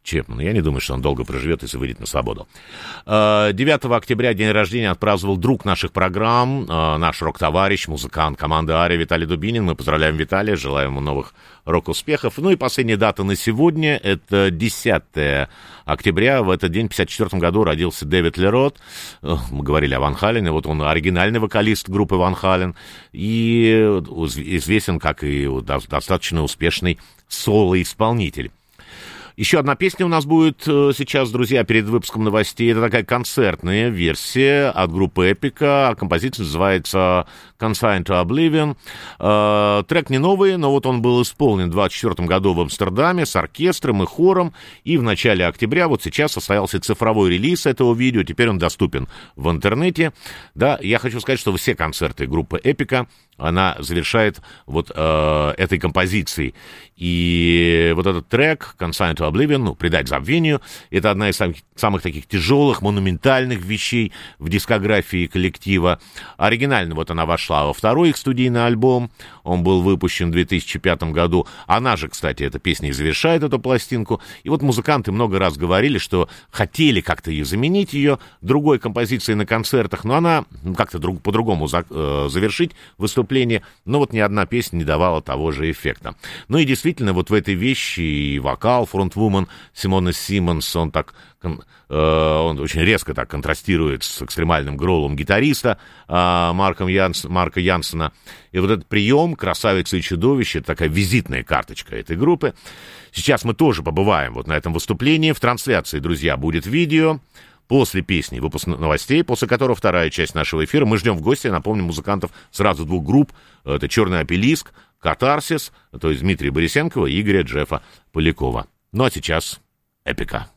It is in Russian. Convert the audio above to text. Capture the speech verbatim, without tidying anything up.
Чепман. Я не думаю, что он долго проживет, если выйдет на свободу. девятого октября день рождения отпраздновал друг наших программ, наш рок-товарищ, музыкант команды «Ария» Виталий Дубинин. Мы поздравляем Виталия, желаем ему новых рок-успехов. Ну и последняя дата на сегодня, это десятого октября. В этот день, в пятьдесят четвёртом году, родился Дэвид Ли Рот. Мы говорили о Ван Халене, вот он оригинальный вокалист группы Ван Хален. И известен как и достаточно успешный соло-исполнитель. Еще одна песня у нас будет сейчас, друзья, перед выпуском новостей. Это такая концертная версия от группы Эпика. Композиция называется Consigned to Oblivion. Э, трек не новый, но вот он был исполнен в двадцать четвёртом году в Амстердаме с оркестром и хором. И в начале октября, вот сейчас, состоялся цифровой релиз этого видео. Теперь он доступен в интернете. Да, я хочу сказать, что все концерты группы Эпика она завершает вот э, этой композицией. И вот этот трек Consigned to Oblivion, ну, «Предать забвению», это одна из самых, самых таких тяжелых, монументальных вещей в дискографии коллектива. Оригинально вот она вошла во второй их студийный альбом. Он был выпущен в две тысячи пятом году. Она же, кстати, эта песня и завершает эту пластинку. И вот музыканты много раз говорили, что хотели как-то ее заменить, ее другой композицией на концертах, но она как-то друг, по-другому за, э, завершить выступление. Но вот ни одна песня не давала того же эффекта. Ну и действительно, вот в этой вещи и вокал фронтвумен Симона Симмонс, он так... он очень резко так контрастирует с экстремальным гроулом гитариста Марком Янс, Марка Янсена. И вот этот прием «Красавица и чудовище» — это такая визитная карточка этой группы. Сейчас мы тоже побываем вот на этом выступлении. В трансляции, друзья, будет видео. После песни выпуск новостей, после которого вторая часть нашего эфира. Мы ждем в гости, напомню, музыкантов сразу двух групп. Это «Черный обелиск», «Катарсис», то есть Дмитрия Борисенкова и Игоря Джеффа Полякова. Ну а сейчас Эпика.